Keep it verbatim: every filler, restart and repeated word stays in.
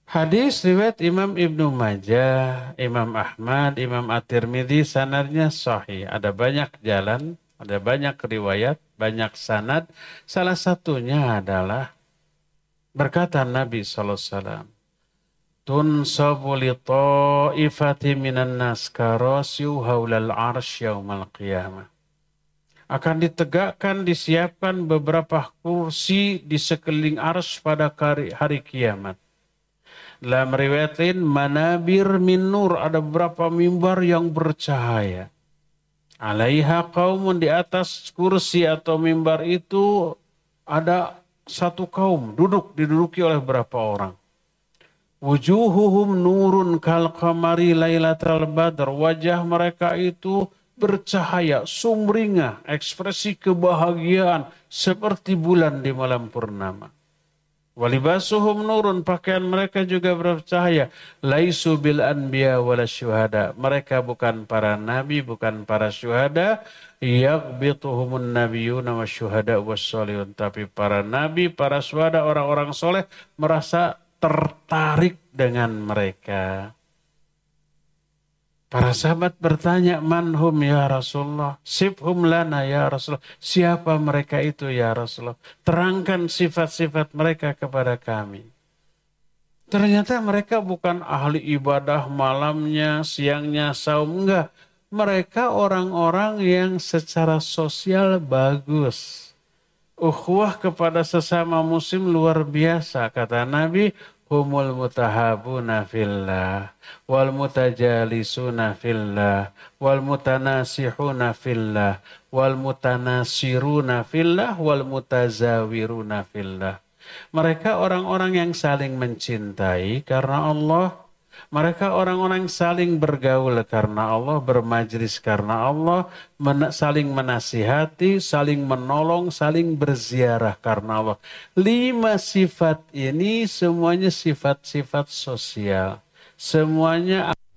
Hadis riwayat Imam Ibnu Majah, Imam Ahmad, Imam At-Tirmidzi sanadnya sahih. Ada banyak jalan, ada banyak riwayat, banyak sanad. Salah satunya adalah berkata Nabi sallallahu alaihi wasallam, "Tunsabu li ta'ifati minan nas karasiu haulal arsy yaumal qiyamah." Akan ditegakkan, disiapkan beberapa kursi di sekeliling arsy pada hari, hari kiamat. Dalam riwayatin manabir min nur, ada beberapa mimbar yang bercahaya. Alaiha qaumun, di atas kursi atau mimbar itu ada satu kaum duduk, diduduki oleh beberapa orang. Wujuhuhum nurun kal qamari lailatal badr, wajah mereka itu bercahaya, sumringah, ekspresi kebahagiaan seperti bulan di malam purnama. Walibasuhum nurun, pakaian mereka juga bercahaya. Laisu bil anbiya wala syuhada, mereka bukan para nabi, bukan para syuhada. Yaghbituhumun nabiyuna wa syuhada wassolihun, tapi para nabi, para syuhada, orang-orang soleh merasa tertarik dengan mereka. Para sahabat bertanya, manhum ya Rasulullah, sifhum lana ya Rasulullah, siapa mereka itu ya Rasulullah, terangkan sifat-sifat mereka kepada kami. Ternyata mereka bukan ahli ibadah malamnya, siangnya saum, enggak. Mereka orang-orang yang secara sosial bagus. Ukhuwah kepada sesama muslim luar biasa, kata Nabi. Humul mutahabuna fillah wal mutajalisuna fillah wal mutanasihuna fillah wal mutanasiruna fillah wal mutazawiruna fillah. Mereka orang-orang yang saling mencintai karena Allah. Mereka orang-orang yang saling bergaul karena Allah, bermajlis karena Allah, men- saling menasihati, saling menolong, saling berziarah karena Allah. Lima sifat ini semuanya sifat-sifat sosial. Semuanya